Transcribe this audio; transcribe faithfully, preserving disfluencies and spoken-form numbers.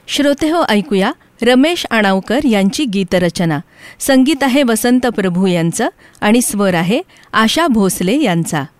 श्रोतेहो, ऐकूया रमेश आणावकर यांची गीतरचना. संगीत आहे वसंत प्रभू यांचं आणि स्वर आहे आशा भोसले यांचा.